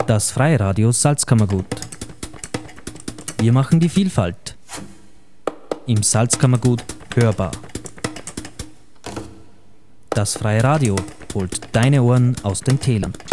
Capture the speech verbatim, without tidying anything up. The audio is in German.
Das Freiradio Salzkammergut. Wir machen die Vielfalt im Salzkammergut hörbar. Das Freie Radio holt deine Ohren aus den Tälern.